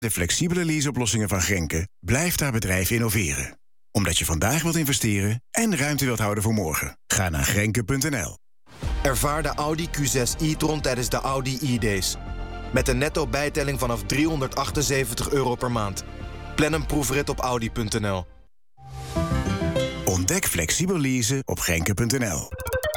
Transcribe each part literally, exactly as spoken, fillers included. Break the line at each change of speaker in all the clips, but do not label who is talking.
De flexibele leaseoplossingen van Grenke blijft haar bedrijf innoveren. Omdat je vandaag wilt investeren en ruimte wilt houden voor morgen. Ga naar grenke punt n l.
Ervaar de Audi Q zes e-tron tijdens de Audi e-days. Met een netto bijtelling vanaf driehonderdachtenzeventig euro per maand. Plan een proefrit op audi punt n l.
Ontdek flexibel leasen op grenke punt n l.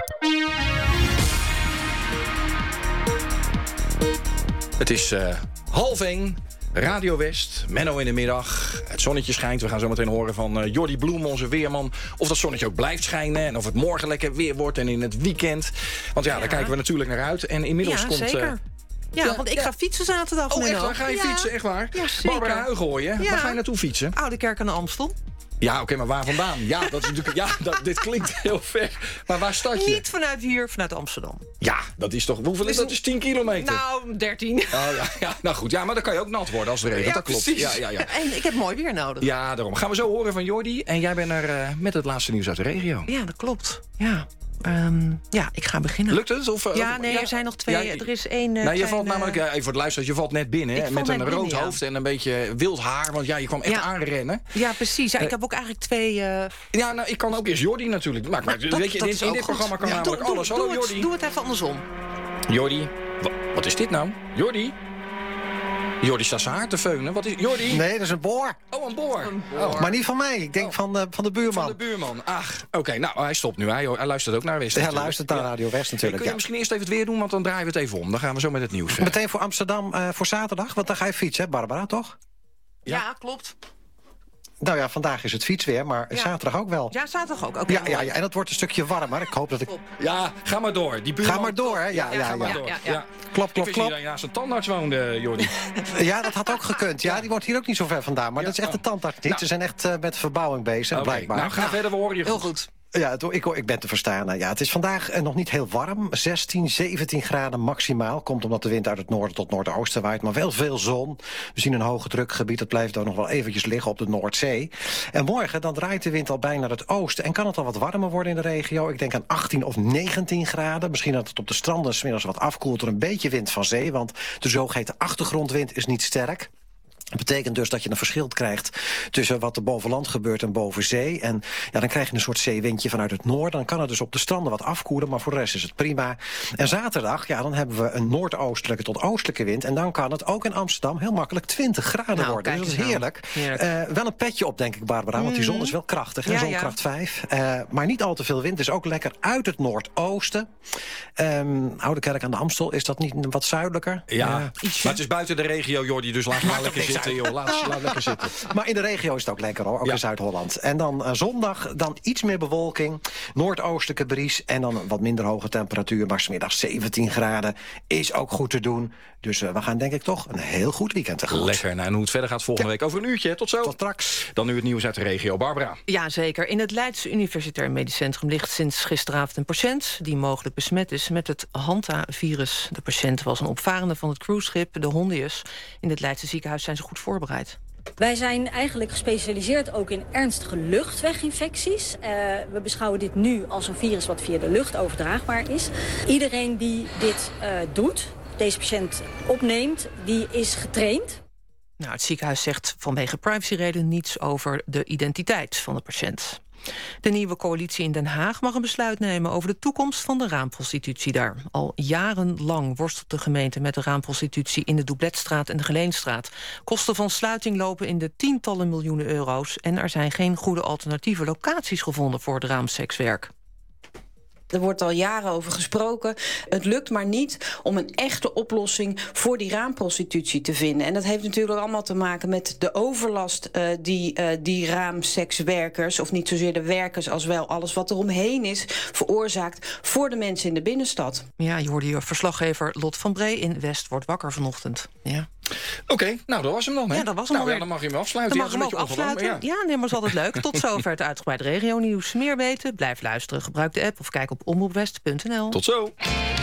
Het is uh, half één, Radio West, Menno in de middag. Het zonnetje schijnt. We gaan zo meteen horen van uh, Jordi Bloem, onze weerman, of dat zonnetje ook blijft schijnen en of het morgen lekker weer wordt en in het weekend. Want ja, ja. daar kijken we natuurlijk naar uit. En inmiddels
ja,
komt...
Zeker. Uh, Ja, ja, want ik ja. ga fietsen zaterdag.
Oh, echt waar? Ga je ja. fietsen? Echt waar?
Ja, zeker.
Barbara Huigen hoor je. Ja. Waar ga je naartoe fietsen?
Oude Kerk aan de Amstel.
Ja, oké, okay, maar waar vandaan? Ja, dat is natuurlijk, ja dat, dit klinkt heel ver. Maar waar start je?
Niet vanuit hier, vanuit Amsterdam.
Ja, dat is toch... Hoeveel is dat? Dat is tien kilometer.
Nou, dertien.
Oh, ja, ja, nou goed, ja, maar dan kan je ook nat worden als het regent.
Ja,
dat klopt.
Precies.
Ja, ja, ja.
En ik heb mooi weer nodig.
Ja, daarom. Gaan we zo horen van Jordi. En jij bent er uh, met het laatste nieuws uit de regio.
Ja, dat klopt. Ja. Um, ja, ik ga beginnen.
Lukt het? Of,
ja, nee, ja. er zijn nog twee. Ja, er is één.
Uh, nou, je valt namelijk, uh, even voor de luisteraars, je valt net binnen. Hè, met een rood binnen, hoofd ja. en een beetje wild haar. Want ja, je kwam echt ja. aanrennen.
Ja, precies. Ja, ik heb ook eigenlijk twee. Uh...
Ja, nou, ik kan ook eerst Jordi natuurlijk. Maar, maar
dat,
weet je,
dat
in, in dit programma kan ja, namelijk
doe,
alles.
Doe,
Hallo
doe
Jordi.
Het, doe het even andersom.
Jordi, wat is dit nou? Jordi? Jordi staat zijn haar te veunen. Wat is Jordi?
Nee, dat is een boor.
Oh, een boor.
Een boor. Oh. Maar niet van mij. Ik denk oh. van, uh, van de buurman.
Van de buurman. Ach, oké. Okay, nou, hij stopt nu. Hij, hij luistert ook naar West.
Hij luistert naar Radio West natuurlijk.
Hey, kun je
ja.
misschien eerst even het weer doen, want dan draaien we het even om. Dan gaan we zo met het nieuws verder.
Meteen voor Amsterdam uh, voor zaterdag, want dan ga je fietsen, hè, Barbara, toch?
Ja, ja klopt.
Nou ja, vandaag is het fietsweer, maar ja. zaterdag ook wel.
Ja, zaterdag ook. Okay,
ja, ja, ja, en dat wordt een stukje warmer. Ik hoop dat ik...
Ja, ga maar door. Die buurman...
Ga maar door, hè? Ja, ja, ja.
ja, ja.
ja.
Door. ja, ja. ja.
Klop, klop,
ik
klop.
dat je naast een tandarts woonde, Jordi.
Ja, dat had ook gekund. Ja, die wordt hier ook niet zo ver vandaan. Maar ja, dat is echt oh. de tandarts niet. Nou. Ze zijn echt uh, met verbouwing bezig, okay. blijkbaar.
Nou, ga ja. verder, we horen je
Heel
goed.
goed.
Ja, het, ik, ik ben te verstaan. Ja, het is vandaag nog niet heel warm. zestien, zeventien graden maximaal. Komt omdat de wind uit het noorden tot noordoosten waait. Maar wel veel zon. We zien een hoge drukgebied. Dat blijft dan nog wel eventjes liggen op de Noordzee. En morgen dan draait de wind al bijna naar het oosten. En kan het al wat warmer worden in de regio. Ik denk aan achttien of negentien graden. Misschien dat het op de stranden 's middags wat afkoelt door een beetje wind van zee. Want de zogeheten achtergrondwind is niet sterk. Dat betekent dus dat je een verschil krijgt tussen wat er boven land gebeurt en boven zee. En ja, dan krijg je een soort zeewindje vanuit het noorden. Dan kan het dus op de stranden wat afkoelen, maar voor de rest is het prima. En zaterdag, ja, dan hebben we een noordoostelijke tot oostelijke wind. En dan kan het ook in Amsterdam heel makkelijk twintig graden nou, worden. Dus dat is heerlijk. heerlijk. Uh, wel een petje op, denk ik, Barbara, want die zon is wel krachtig. Ja, zonkracht ja. vijf. Uh, maar niet al te veel wind, dus ook lekker uit het noordoosten. Um, Oude Kerk aan de Amstel, is dat niet wat zuidelijker?
Ja, uh, maar het is buiten de regio, Jordi, dus laat maar lekker zitten, joh. Laat, laat lekker zitten.
Maar in de regio is het ook lekker, hoor. Ook ja. in Zuid-Holland. En dan uh, zondag dan iets meer bewolking. Noordoostelijke bries. En dan een wat minder hoge temperatuur. Maar 's middags zeventien graden is ook goed te doen. Dus uh, we gaan denk ik toch een heel goed weekend tegemoet.
Lekker. Nou, en hoe het verder gaat volgende ja. week over een uurtje. Tot zo.
Tot straks.
Dan nu het nieuws uit de regio. Barbara.
Ja, zeker. In het Leidse Universitair Medisch Centrum ligt sinds gisteravond een patiënt die mogelijk besmet is met het Hanta-virus. De patiënt was een opvarende van het cruiseschip de Hondius. In het Leidse ziekenhuis zijn ze goed voorbereid.
Wij zijn eigenlijk gespecialiseerd ook in ernstige luchtweginfecties. Uh, we beschouwen dit nu als een virus wat via de lucht overdraagbaar is. Iedereen die dit uh, doet, deze patiënt opneemt, die is getraind.
Nou, het ziekenhuis zegt vanwege privacyredenen niets over de identiteit van de patiënt. De nieuwe coalitie in Den Haag mag een besluit nemen over de toekomst van de raamprostitutie daar. Al jarenlang worstelt de gemeente met de raamprostitutie in de Doubletstraat en de Geleenstraat. Kosten van sluiting lopen in de tientallen miljoenen euro's en er zijn geen goede alternatieve locaties gevonden voor het raamsekswerk.
Er wordt al jaren over gesproken. Het lukt maar niet om een echte oplossing voor die raamprostitutie te vinden. En dat heeft natuurlijk allemaal te maken met de overlast uh, die uh, die raamsekswerkers, of niet zozeer de werkers als wel alles wat er omheen is, veroorzaakt voor de mensen in de binnenstad.
Ja, je hoorde je verslaggever Lot van Bree in West wordt wakker vanochtend. Ja.
Oké, okay, nou dat was hem dan, hè?
Ja, dat was hem
nou,
alweer.
Ja, dan mag je hem afsluiten.
Dan mag je hem ook afsluiten. Ja, ja nee, maar is altijd leuk. Tot zover het uitgebreid regionieuws. Meer weten? Blijf luisteren. Gebruik de app of kijk op omroep west punt n l.
Tot zo.